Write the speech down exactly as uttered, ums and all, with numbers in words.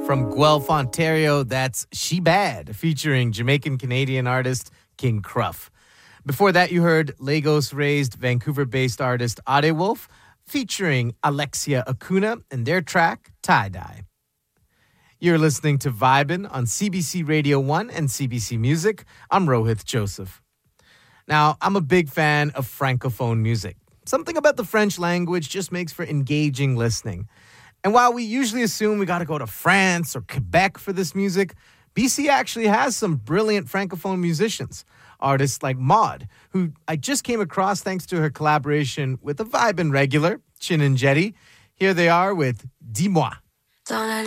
From Guelph, Ontario, that's She Bad, featuring Jamaican-Canadian artist King Cruff. Before that, you heard Lagos-raised, Vancouver-based artist Ade Wolf, featuring Alexia Acuna and their track, Tie-Dye. You're listening to Vibin' on C B C Radio one and C B C Music. I'm Rohith Joseph. Now, I'm a big fan of Francophone music. Something about the French language just makes for engaging listening. And while we usually assume we got to go to France or Quebec for this music, B C actually has some brilliant Francophone musicians. Artists like Maud, who I just came across thanks to her collaboration with a Vibin' regular, Chin and Jetty. Here they are with Dis-moi.